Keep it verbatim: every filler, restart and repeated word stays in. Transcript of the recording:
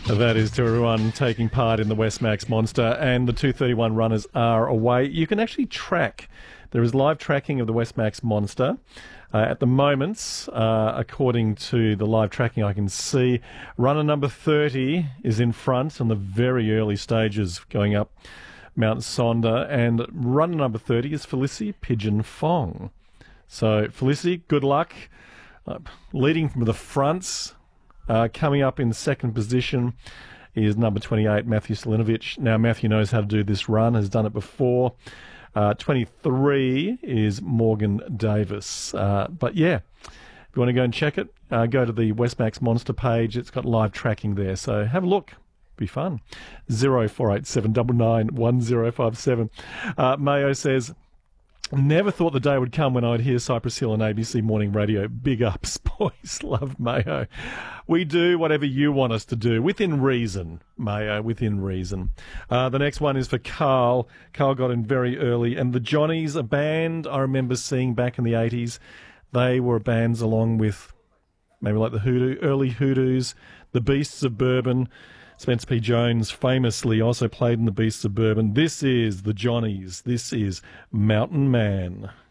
That is to everyone taking part in the Westmax Monster, and the two thirty-one runners are away. You can actually track. There is live tracking of the Westmax Monster. Uh, at the moment, uh, according to the live tracking I can see, runner number thirty is in front on the very early stages going up Mount Sonder, and runner number thirty is Felicity Pigeon Fong. So, Felicity, good luck. Uh, leading from the fronts. Uh, coming up in second position is number twenty-eight, Matthew Selinovich. Now, Matthew knows how to do this run, has done it before. Uh, twenty-three is Morgan Davis. Uh, but, yeah, if you want to go and check it, uh, go to the Westmax Monster page. It's got live tracking there, so have a look. Be fun. zero four eight seven nine nine one zero five seven. Uh, Mayo says, never thought the day would come when I'd hear Cypress Hill on A B C Morning Radio. Big ups, boys. Love Mayo. We do whatever you want us to do, within reason, Mayo, within reason. Uh, the next one is for Carl. Carl got in very early. And the Johnnies, a band I remember seeing back in the eighties. They were bands along with maybe like the Hoodoo, early Hoodoos, the Beasts of Bourbon. Spencer P. Jones famously also played in the Beasts of Bourbon. This is the Johnnies. This is Mountain Man.